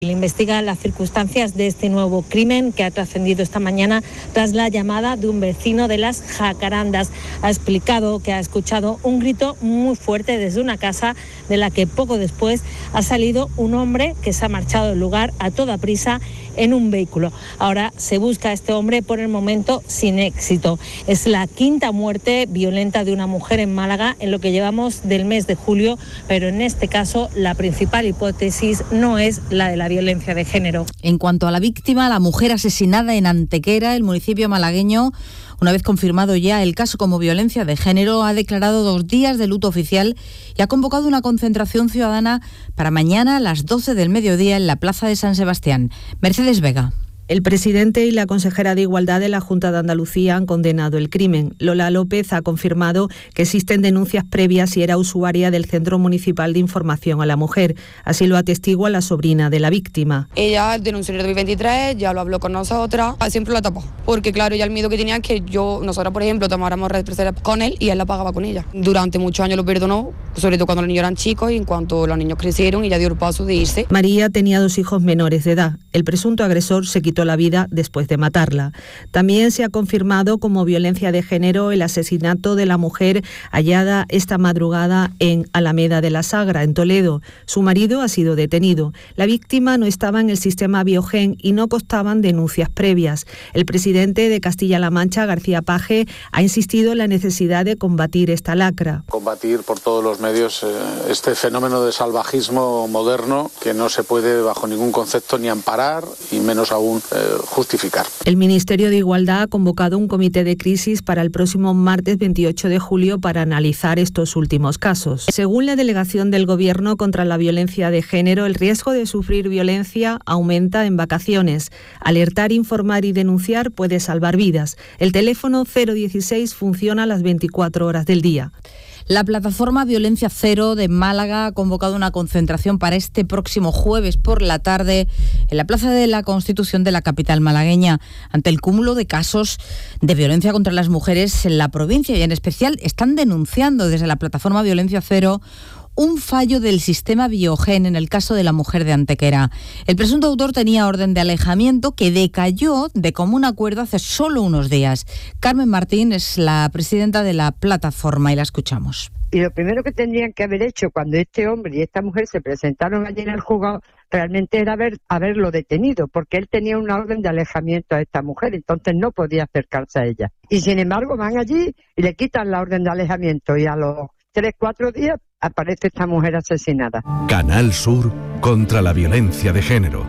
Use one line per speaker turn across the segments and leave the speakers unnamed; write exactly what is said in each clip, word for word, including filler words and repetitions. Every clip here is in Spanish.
Investiga las circunstancias de este nuevo crimen que ha trascendido esta mañana tras la llamada de un vecino de Las Jacarandas. Ha explicado que ha escuchado un grito muy fuerte desde una casa de la que poco después ha salido un hombre que se ha marchado del lugar a toda prisa en un vehículo. Ahora se busca a este hombre, por el momento sin éxito. Es la quinta muerte violenta de una mujer en Málaga en lo que llevamos del mes de julio, pero en este caso la principal hipótesis no es la de la violencia de género.
En cuanto a la víctima, la mujer asesinada en Antequera, el municipio malagueño, una vez confirmado ya el caso como violencia de género, ha declarado dos días de luto oficial y ha convocado una concentración ciudadana para mañana a las doce del mediodía en la Plaza de San Sebastián. Mercedes Vega.
El presidente y la consejera de Igualdad de la Junta de Andalucía han condenado el crimen. Lola López ha confirmado que existen denuncias previas y era usuaria del Centro Municipal de Información a la Mujer. Así lo atestigua la sobrina de la víctima.
Ella denunció en el dos mil veintitrés, ya lo habló con nosotras, siempre la tapó. Porque claro, ella el miedo que tenía es que yo, nosotras por ejemplo, tomáramos represalias con él y él la pagaba con ella. Durante muchos años lo perdonó, sobre todo cuando los niños eran chicos y en cuanto los niños crecieron, ella dio el paso de irse.
María tenía dos hijos menores de edad. El presunto agresor se quitó la vida después de matarla. También se ha confirmado como violencia de género el asesinato de la mujer hallada esta madrugada en Alameda de la Sagra, en Toledo. Su marido ha sido detenido. La víctima no estaba en el sistema Biogen y no constaban denuncias previas. El presidente de Castilla-La Mancha, García Page, ha insistido en la necesidad de combatir esta lacra.
Combatir por todos los medios eh, este fenómeno de salvajismo moderno que no se puede bajo ningún concepto ni amparar y menos aún eh, justificar.
El Ministerio de Igualdad ha convocado un comité de crisis para el próximo martes veintiocho de julio para analizar estos últimos casos. Según la delegación del Gobierno contra la violencia de género, el riesgo de sufrir violencia aumenta en vacaciones. Alertar, informar y denunciar puede salvar vidas. El teléfono cero dieciséis funciona las veinticuatro horas del día.
La plataforma Violencia Cero de Málaga ha convocado una concentración para este próximo jueves por la tarde en la Plaza de la Constitución de la capital malagueña, ante el cúmulo de casos de violencia contra las mujeres en la provincia y en especial están denunciando desde la plataforma Violencia Cero un fallo del sistema Biogen en el caso de la mujer de Antequera. El presunto autor tenía orden de alejamiento que decayó de común acuerdo hace solo unos días. Carmen Martín es la presidenta de la plataforma y la escuchamos.
Y lo primero que tendrían que haber hecho cuando este hombre y esta mujer se presentaron allí en el juzgado realmente era haber, haberlo detenido, porque él tenía una orden de alejamiento a esta mujer, entonces no podía acercarse a ella. Y sin embargo van allí y le quitan la orden de alejamiento y a los tres, cuatro días aparece esta mujer asesinada.
Canal Sur contra la violencia de género.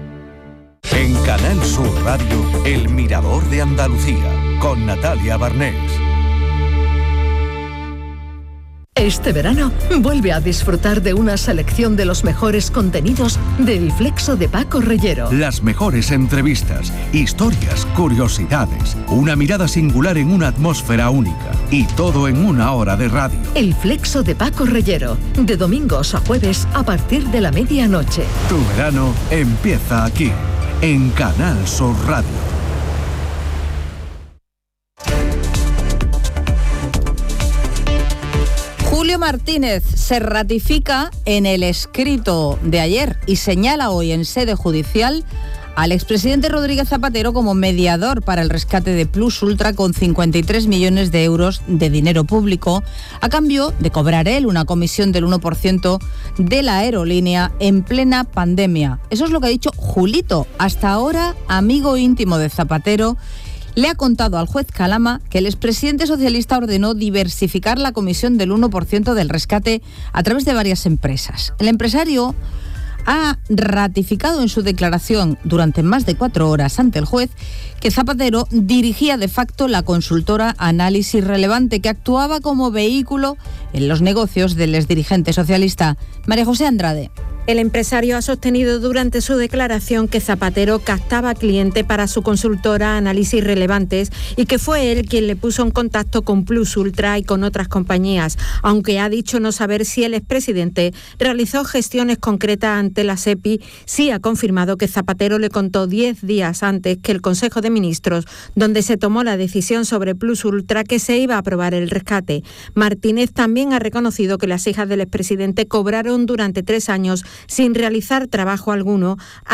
En Canal Sur Radio, El Mirador de Andalucía, con Natalia Barnés.
Este verano, vuelve a disfrutar de una selección de los mejores contenidos del Flexo de Paco Reyero.
Las mejores entrevistas, historias, curiosidades, una mirada singular en una atmósfera única y todo en una hora de radio.
El Flexo de Paco Reyero, de domingos a jueves a partir de la medianoche.
Tu verano empieza aquí, en Canal Sur Radio.
Julio Martínez se ratifica en el escrito de ayer y señala hoy en sede judicial al expresidente Rodríguez Zapatero como mediador para el rescate de Plus Ultra con cincuenta y tres millones de euros de dinero público, a cambio de cobrar él una comisión del uno por ciento de la aerolínea en plena pandemia. Eso es lo que ha dicho Julito, hasta ahora amigo íntimo de Zapatero. Le ha contado al juez Calama que el expresidente socialista ordenó diversificar la comisión del uno por ciento del rescate a través de varias empresas. El empresario ha ratificado en su declaración durante más de cuatro horas ante el juez que Zapatero dirigía de facto la consultora Análisis Relevante, que actuaba como vehículo en los negocios del exdirigente socialista. María José Andrade.
El empresario ha sostenido durante su declaración que Zapatero captaba cliente para su consultora Análisis Relevantes y que fue él quien le puso en contacto con Plus Ultra y con otras compañías, aunque ha dicho no saber si el expresidente realizó gestiones concretas ante
parte, la SEPI sí ha confirmado que Zapatero le contó diez días antes que el Consejo de Ministros, donde se tomó la decisión sobre Plus Ultra, que se iba a aprobar el rescate. Martínez también ha reconocido que las hijas del expresidente cobraron durante tres años sin realizar trabajo alguno